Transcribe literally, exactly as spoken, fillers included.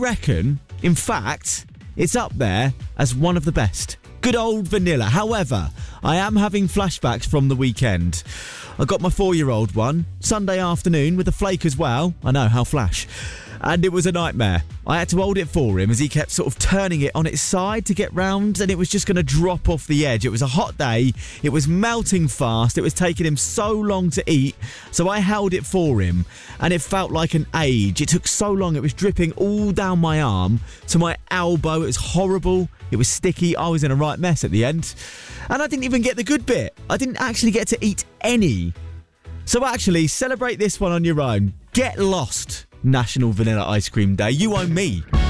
reckon, in fact, it's up there as one of the best. Good old vanilla. However, I am having flashbacks from the weekend. I got my four-year-old one, Sunday afternoon, with a flake as well. I know, how flash. And it was a nightmare. I had to hold it for him as he kept sort of turning it on its side to get round, and it was just going to drop off the edge. It was a hot day. It was melting fast. It was taking him so long to eat. So I held it for him, and it felt like an age. It took so long. It was dripping all down my arm to my elbow. It was horrible. It was sticky. I was in a right mess at the end. And I didn't even get the good bit. I didn't actually get to eat any. So actually, celebrate this one on your own. Get lost. National Vanilla Ice Cream Day. You owe me.